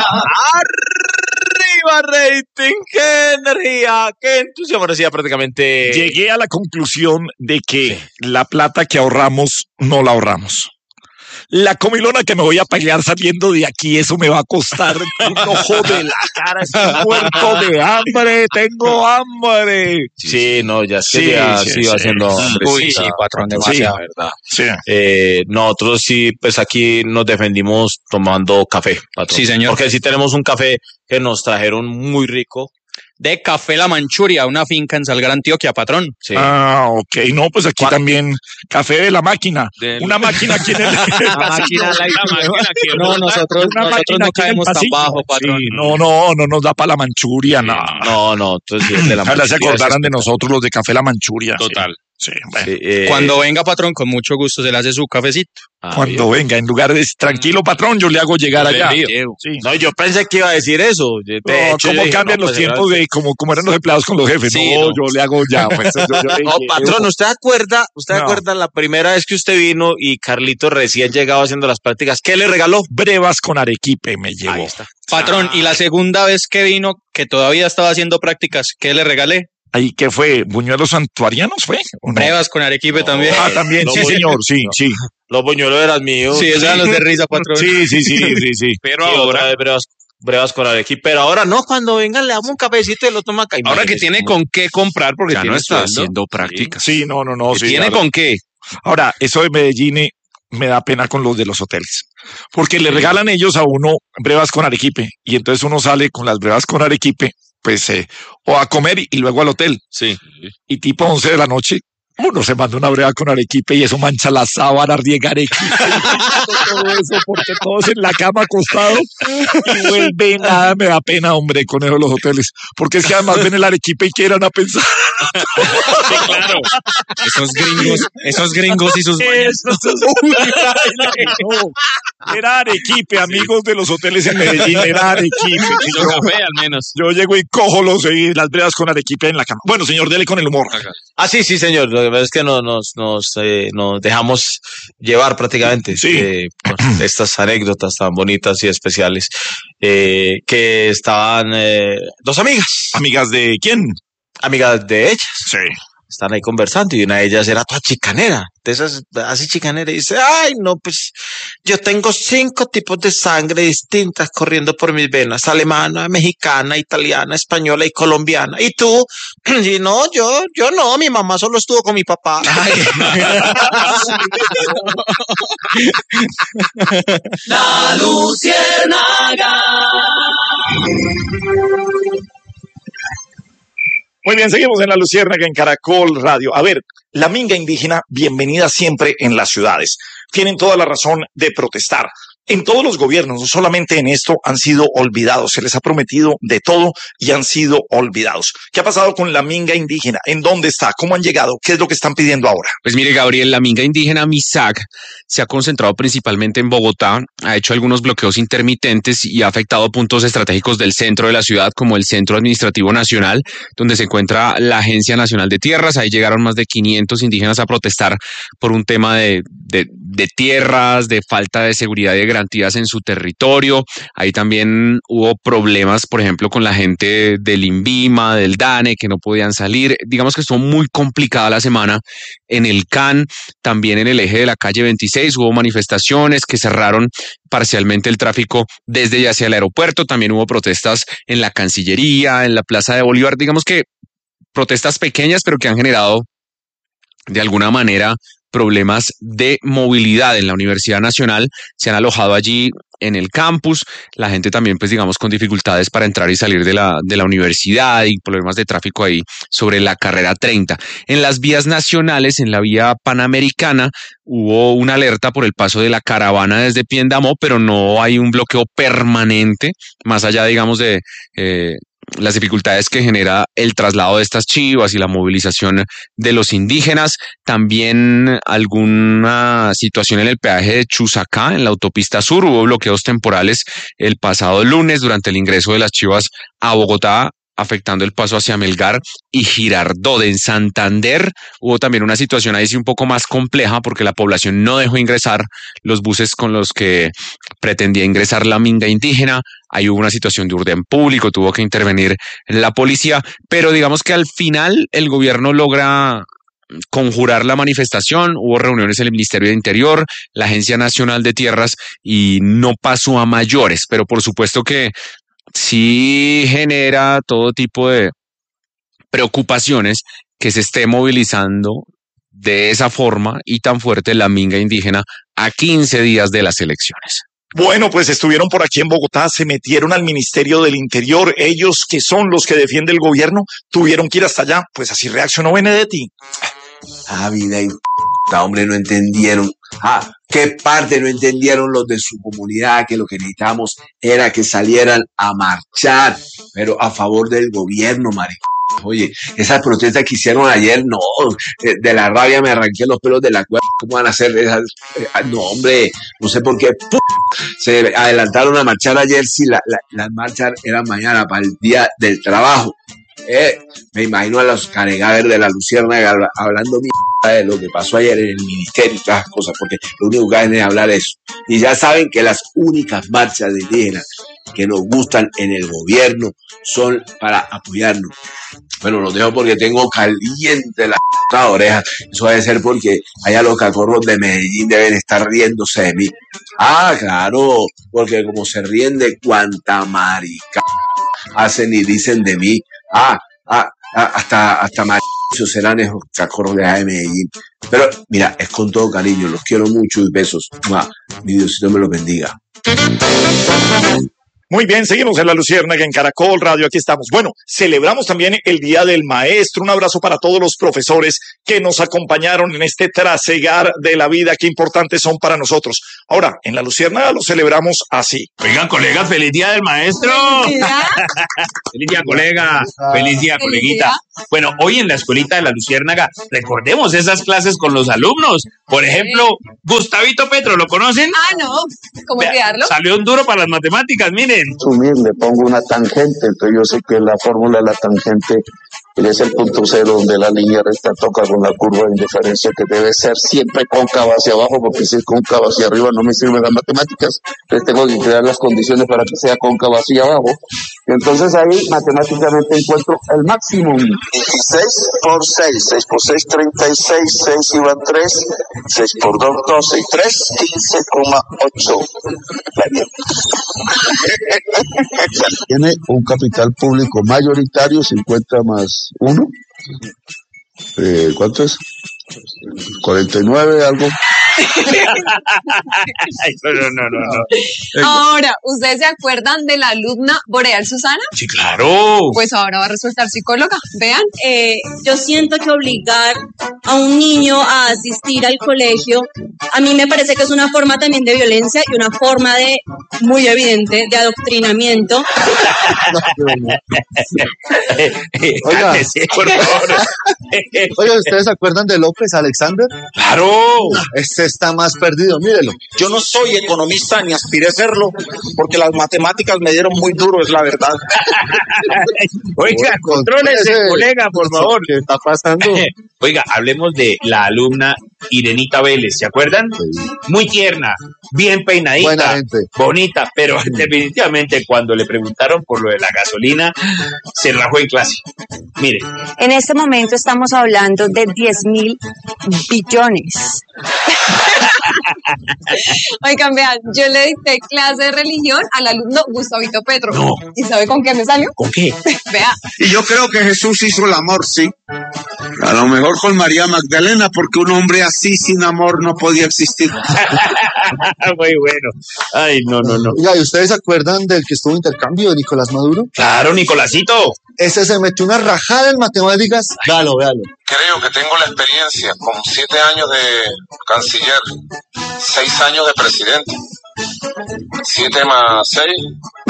¡Arriba rating! ¡Qué energía! ¡Qué entusiasmo! Decía prácticamente... Llegué a la conclusión de que la plata que ahorramos, no la ahorramos. La comilona que me voy a pagar saliendo de aquí, eso me va a costar un ojo de la cara. Estoy muerto de hambre, tengo hambre. Sí, no, ya es que ya sí va haciendo hambre. Uy, sí, patrón, demasiado. verdad. Sí. Nosotros sí, pues aquí nos defendimos tomando café, patrón. Sí, señor. Porque sí tenemos un café que nos trajeron muy rico. De Café La Manchuria, una finca en Salgar, Antioquia, patrón. Sí. Ah, ok. No, pues aquí también café de la máquina. Una máquina aquí en el... No, nosotros no caemos tan bajo, patrón. Sí, no nos da para la Manchuria, no. No, entonces sí, es de la Ojalá se Manchuria, acordaran sí, de nosotros los de Café La Manchuria. Total. Sí, bueno. Sí, Cuando venga, patrón, con mucho gusto se le hace su cafecito. Cuando venga, en lugar de tranquilo, patrón, yo le hago llegar allá. Sí. No, yo pensé que iba a decir eso. De hecho, ¿cómo dije, cambian los pues, tiempos de como eran los empleados con los jefes? Sí, no, no. yo le hago ya. Pues, No, patrón, ¿usted acuerda la primera vez que usted vino y Carlito recién llegado haciendo las prácticas? ¿Qué le regaló? Brevas con arequipe me Ahí llevó. está. Patrón, y la segunda vez que vino, que todavía estaba haciendo prácticas, ¿qué le regalé? ¿Ahí qué fue? ¿Buñuelos santuarianos fue? ¿O no? Brevas con arequipe también. Ah, también, No, sí, no, señor, sí, no. sí. Los buñuelos eran míos. Sí, esos eran los de risa, patrón. Sí. Pero ahora brevas con arequipe. Pero ahora no, cuando vengan le damos un cafecito y lo toma acá. Ahora que tiene con qué comprar porque Ya tiene no está sueldo. haciendo prácticas. Sí, no. Sí, ¿Tiene claro. con qué? Ahora, eso de Medellín me da pena con los de los hoteles. Porque le regalan ellos a uno brevas con arequipe. Y entonces uno sale con las brevas con arequipe, pues, o a comer y luego al hotel. Sí. Y tipo 11 de la noche, uno se manda una breva con arequipe y eso mancha la sábana, riega arequipe. Todo eso porque todos en la cama acostados y vuelve nada, me da pena, hombre, con eso de los hoteles. Porque es que además ven el arequipe y quieran a pensar. Sí, claro. Esos gringos y sus baños. No, era arequipe, amigos de los hoteles en Medellín, era arequipe. Hizo café, al menos. Yo llego y cojo las brevas con arequipe en la cama. Bueno, señor, dele con el humor. Ah, sí, señor. Lo que pasa es que nos dejamos llevar prácticamente Sí. por estas anécdotas tan bonitas y especiales. Que estaban dos amigas. ¿Amigas de quién? Amigas de ellas. Sí. Están ahí conversando y una de ellas era toda chicanera, de esas así chicanera, y dice, ay, no, pues yo tengo 5 tipos de sangre distintas corriendo por mis venas, alemana, mexicana, italiana, española y colombiana. ¿Y tú? Y no, yo no, mi mamá solo estuvo con mi papá. La Luciérnaga. Muy bien, seguimos en La Luciérnaga en Caracol Radio. A ver, la minga indígena, bienvenida siempre en las ciudades. Tienen toda la razón de protestar. En todos los gobiernos, no solamente en esto, han sido olvidados. Se les ha prometido de todo y han sido olvidados. ¿Qué ha pasado con la minga indígena? ¿En dónde está? ¿Cómo han llegado? ¿Qué es lo que están pidiendo ahora? Pues mire, Gabriel, la minga indígena MISAC se ha concentrado principalmente en Bogotá, ha hecho algunos bloqueos intermitentes y ha afectado puntos estratégicos del centro de la ciudad, como el Centro Administrativo Nacional, donde se encuentra la Agencia Nacional de Tierras. Ahí llegaron más de 500 indígenas a protestar por un tema de tierras, de falta de seguridad y de garantías en su territorio. Ahí también hubo problemas, por ejemplo, con la gente del INVIMA, del DANE, que no podían salir. Digamos que estuvo muy complicada la semana en el CAN, también en el eje de la calle 26 hubo manifestaciones que cerraron parcialmente el tráfico desde y hacia el aeropuerto. También hubo protestas en la Cancillería, en la Plaza de Bolívar. Digamos que protestas pequeñas, pero que han generado de alguna manera problemas de movilidad en la Universidad Nacional. Se han alojado allí en el campus, la gente también, pues digamos, con dificultades para entrar y salir de la universidad y problemas de tráfico ahí sobre la carrera 30. En las vías nacionales, en la vía panamericana, hubo una alerta por el paso de la caravana desde Piendamó, pero no hay un bloqueo permanente, más allá, digamos, de las dificultades que genera el traslado de estas chivas y la movilización de los indígenas. También alguna situación en el peaje de Chusacá, en la autopista sur, hubo bloqueos temporales el pasado lunes durante el ingreso de las chivas a Bogotá afectando el paso hacia Melgar y Girardot. En Santander hubo también una situación ahí sí un poco más compleja porque la población no dejó ingresar los buses con los que pretendía ingresar la minga indígena. Ahí hubo una situación de orden público, tuvo que intervenir la policía, pero digamos que al final el gobierno logra conjurar la manifestación, hubo reuniones en el Ministerio de Interior, la Agencia Nacional de Tierras y no pasó a mayores, pero por supuesto que sí genera todo tipo de preocupaciones que se esté movilizando de esa forma y tan fuerte la minga indígena a 15 días de las elecciones. Bueno, pues estuvieron por aquí en Bogotá, se metieron al Ministerio del Interior, ellos que son los que defienden el gobierno, tuvieron que ir hasta allá, pues así reaccionó Benedetti. Vida y hombre, no entendieron. ¿Qué parte no entendieron los de su comunidad? Que lo que necesitábamos era que salieran a marchar, pero a favor del gobierno, marico. Oye, esas protestas que hicieron ayer, no, de la rabia me arranqué los pelos de la cuerda. ¿Cómo van a hacer esas? No, hombre, no sé por qué se adelantaron a marchar ayer si las marchas eran mañana para el día del trabajo. Me imagino a los caregaver de la Luciérnaga hablando de lo que pasó ayer en el ministerio y todas las cosas, porque lo único que hacen es hablar eso. Y ya saben que las únicas marchas de indígenas que nos gustan en el gobierno son para apoyarnos. Bueno, lo dejo porque tengo caliente la oreja. Eso debe ser porque allá los cacorros de Medellín deben estar riéndose de mí. Claro, porque como se ríen de cuanta marica hacen y dicen de mí, hasta maricos serán esos cacorros de allá de Medellín. Pero mira, es con todo cariño, los quiero mucho y besos. Mi Diosito me los bendiga. Muy bien, seguimos en La Luciérnaga, en Caracol Radio, aquí estamos. Bueno, celebramos también el Día del Maestro. Un abrazo para todos los profesores que nos acompañaron en este trasegar de la vida, qué importantes son para nosotros. Ahora, en La Luciérnaga lo celebramos así. Oigan, colegas, feliz Día del Maestro. Feliz día, colega. Feliz día, coleguita. Bueno, hoy en la escuelita de La Luciérnaga recordemos esas clases con los alumnos. Por ejemplo, Gustavito Petro, ¿lo conocen? No, ¿cómo olvidarlo? Salió un duro para las matemáticas, miren. Le pongo una tangente, entonces yo sé que la fórmula de la tangente es el punto cero donde la línea recta toca con la curva de indiferencia que debe ser siempre cóncava hacia abajo, porque si es cóncava hacia arriba no me sirven las matemáticas, entonces tengo que crear las condiciones para que sea cóncava hacia abajo. Entonces ahí matemáticamente encuentro el máximo. 16 por 6, 6 por 6, 36, 6 iban 3, 6 por 2, 12 y 3, 15,8. Tiene un capital público mayoritario, 50 más 1. ¿Cuánto es? 49, algo. No. Ahora, ¿ustedes se acuerdan de la alumna Boreal Susana? Sí, claro. Pues ahora va a resultar psicóloga. Vean. Yo siento que obligar a un niño a asistir al colegio, a mí me parece que es una forma también de violencia y una forma de, muy evidente, de adoctrinamiento. Oiga, por favor. Oiga, ¿ustedes se acuerdan de López Alexander? Claro. Este está más perdido, mírelo. Yo no soy economista ni aspiré a serlo, porque las matemáticas me dieron muy duro, es la verdad. Oiga, contrólese, colega, por favor. ¿Qué está pasando? Oiga, hablemos de la alumna Irenita Vélez, ¿se acuerdan? Sí. Muy tierna, bien peinadita, buena gente, bonita, pero definitivamente cuando le preguntaron por lo de la gasolina, se rajó en clase. Mire. En este momento estamos hablando de 10.000 billones. Oigan, vean, yo le dicté clase de religión al alumno Gustavito Petro. No. ¿Y sabe con qué me salió? ¿Con qué? Vea. Y yo creo que Jesús hizo el amor, sí. A lo mejor con María Magdalena, porque un hombre así sin amor no podía existir. Muy bueno. Ay, no. Oiga, ¿y ustedes se acuerdan del que estuvo en intercambio de Nicolás Maduro? Claro, Nicolásito. Ese se metió una rajada en matemáticas. Véalo. Creo que tengo la experiencia con 7 años de canciller, 6 años de presidente. 7 más 6.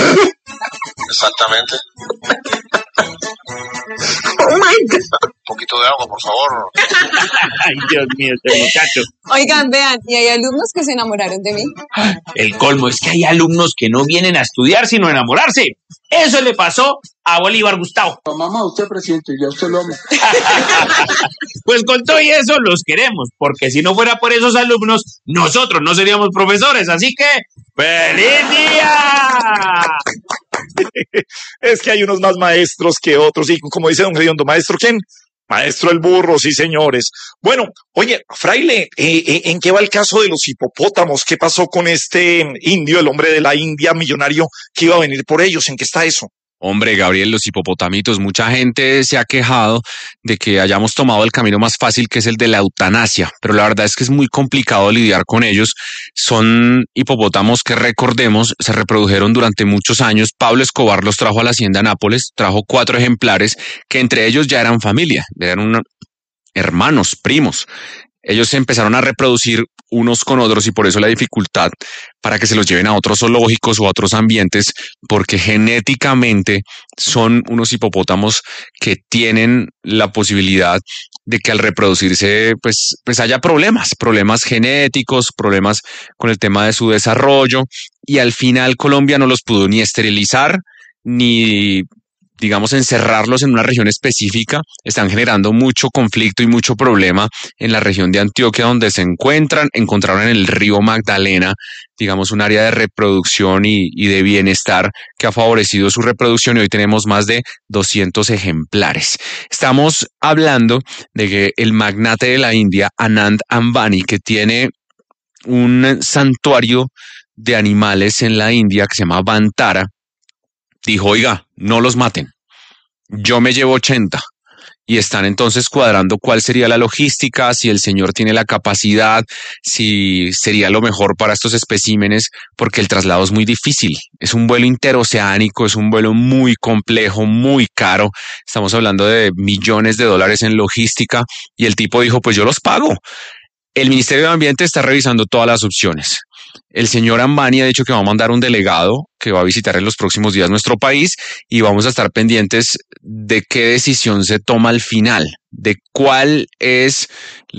Exactamente. Oh my God. Un poquito vasito de agua, por favor. Ay, Dios mío, este muchacho. Oigan, vean, y hay alumnos que se enamoraron de mí. El colmo es que hay alumnos que no vienen a estudiar sino a enamorarse. Eso le pasó a Bolívar Gustavo. Mamá, usted presidente, yo usted lo amo. Pues con todo y eso los queremos, porque si no fuera por esos alumnos, nosotros no seríamos profesores. Así que, ¡feliz día! Es que hay unos más maestros que otros, y como dice don Gediondo, ¿maestro quién? Maestro el burro, sí, señores. Bueno, oye, fraile, ¿en qué va el caso de los hipopótamos? ¿Qué pasó con este indio, el hombre de la India millonario que iba a venir por ellos? ¿En qué está eso? Hombre, Gabriel, los hipopotamitos, mucha gente se ha quejado de que hayamos tomado el camino más fácil, que es el de la eutanasia, pero la verdad es que es muy complicado lidiar con ellos. Son hipopótamos que, recordemos, se reprodujeron durante muchos años. Pablo Escobar los trajo a la hacienda Nápoles, trajo 4 ejemplares que entre ellos ya eran familia, eran hermanos, primos. Ellos se empezaron a reproducir unos con otros y por eso la dificultad para que se los lleven a otros zoológicos o a otros ambientes, porque genéticamente son unos hipopótamos que tienen la posibilidad de que al reproducirse pues haya problemas genéticos, problemas con el tema de su desarrollo, y al final Colombia no los pudo ni esterilizar ni, digamos, encerrarlos en una región específica. Están generando mucho conflicto y mucho problema en la región de Antioquia, donde se encontraron en el río Magdalena, digamos, un área de reproducción y de bienestar que ha favorecido su reproducción, y hoy tenemos más de 200 ejemplares. Estamos hablando de que el magnate de la India, Anand Ambani, que tiene un santuario de animales en la India que se llama Vantara, dijo, oiga, no los maten, yo me llevo 80. Y están entonces cuadrando cuál sería la logística, si el señor tiene la capacidad, si sería lo mejor para estos especímenes, porque el traslado es muy difícil. Es un vuelo interoceánico, es un vuelo muy complejo, muy caro. Estamos hablando de millones de dólares en logística, y el tipo dijo, pues yo los pago. El Ministerio de Ambiente está revisando todas las opciones. El señor Ambani ha dicho que va a mandar un delegado que va a visitar en los próximos días nuestro país, y vamos a estar pendientes de qué decisión se toma al final, de cuál es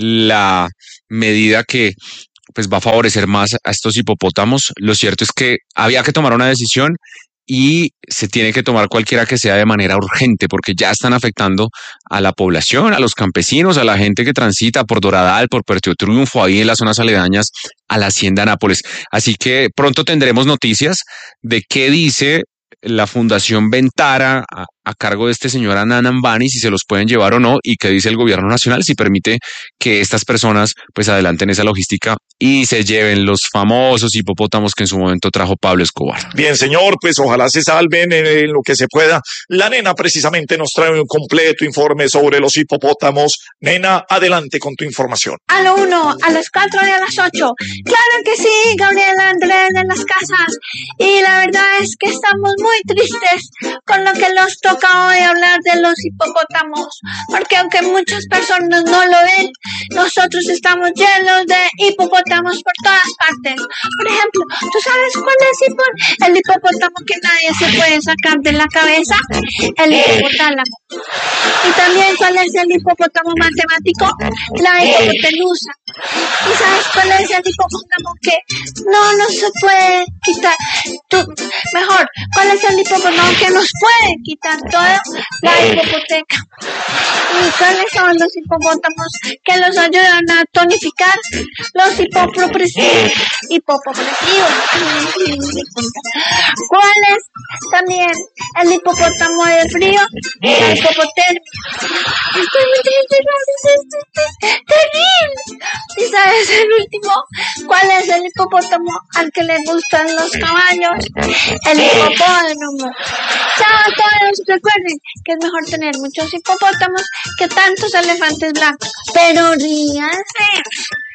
la medida que pues va a favorecer más a estos hipopótamos. Lo cierto es que había que tomar una decisión y se tiene que tomar cualquiera que sea de manera urgente, porque ya están afectando a la población, a los campesinos, a la gente que transita por Doradal, por Puerto Triunfo, ahí en las zonas aledañas a la hacienda Nápoles. Así que pronto tendremos noticias de qué dice la Fundación Vantara a cargo de este señor Anand Ambani, si se los pueden llevar o no, y qué dice el gobierno nacional, si permite que estas personas pues adelanten esa logística y se lleven los famosos hipopótamos que en su momento trajo Pablo Escobar. Bien, señor, pues ojalá se salven en lo que se pueda. La nena precisamente nos trae un completo informe sobre los hipopótamos. Nena, adelante con tu información. A lo 1, a las 4 y a las 8. Claro que sí, Gabriela, Andrés en las casas. Y la verdad es que estamos muy tristes con lo que nos toca hoy hablar de los hipopótamos, porque aunque muchas personas no lo ven, nosotros estamos llenos de hipopótamos por todas partes. Por ejemplo, ¿tú sabes cuál es el hipopótamo que nadie se puede sacar de la cabeza? El hipopotálamo. Y también, ¿cuál es el hipopótamo matemático? La hipotenusa. ¿Y sabes cuál es el hipopótamo que no se puede quitar? Mejor, ¿cuál es el hipopótamo que nos puede quitar todo? La hipoteca. ¿Y cuáles son los hipopótamos que los ayudan a tonificar? Los hipopresivos. ¿Cuál es también el hipopótamo de frío? La hipopotermia. ¡Terrible! ¿Y sabes el último? ¿Cuál es el hipopótamo al que le gustan los caballos? El hipopódromo. Chao a todos, recuerden que es mejor tener muchos hipopótamos que tantos elefantes blancos. Pero ríanse.